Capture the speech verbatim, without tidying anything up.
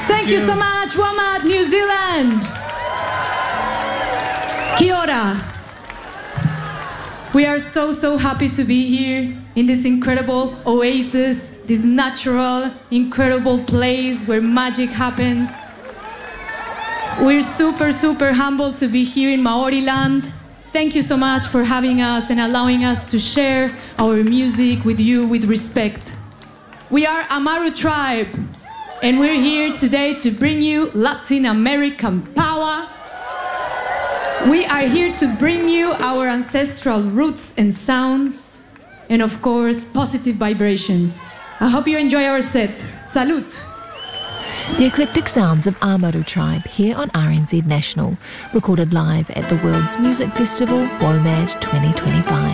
Thank you so much, Womad, New Zealand. Kia ora. We are so, so happy to be here in this incredible oasis, this natural, incredible place where magic happens. We're super, super humbled to be here in Maori land. Thank you so much for having us and allowing us to share our music with you with respect. We are Amaru Tribe, and we're here today to bring you Latin American power. We are here to bring you our ancestral roots and sounds, and of course, positive vibrations. I hope you enjoy our set. Salud! The eclectic sounds of Amaru Tribe here on R N Z National, recorded live at the World's Music Festival, WOMAD twenty twenty-five.